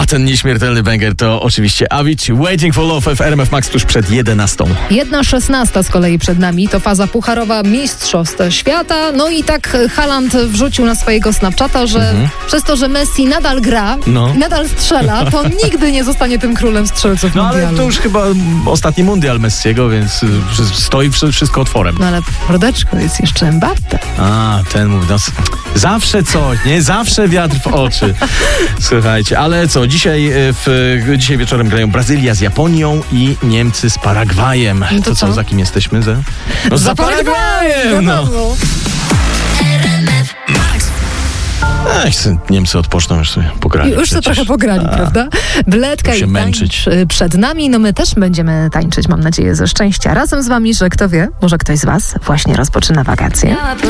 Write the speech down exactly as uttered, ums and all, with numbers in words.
ten nieśmiertelny banger to oczywiście Avicii, Waiting for Love w R M F Max tuż przed jedenastą. Jedna szesnasta z kolei przed nami, to faza pucharowa Mistrzostw Świata. No i tak Haaland wrzucił na swojego Snapchata, że mhm. przez to, że Messi nadal gra, no. nadal strzela, to nigdy nie zostanie tym królem strzelców No mundialu. ale to już chyba ostatni mundial Messiego, więc stoi wszystko otworem. No ale mordeczko, jest jeszcze Mbappe. A, ten mówi, no, zawsze coś, nie? Zawsze wiatr w oczy. Słuchajcie, ale co, dzisiaj, w, dzisiaj wieczorem grają Brazylia z Japonią i Niemcy z Paragwajem. No to to co, co? za kim jesteśmy? Za, no, za za Paragwajem! No. Ech, Niemcy odpoczną, już sobie pograli. Już to trochę pograli, A, prawda? Wletka i męczyć. tańcz przed nami. No my też będziemy tańczyć, mam nadzieję, ze szczęścia. Razem z wami, że kto wie, może ktoś z was właśnie rozpoczyna wakacje.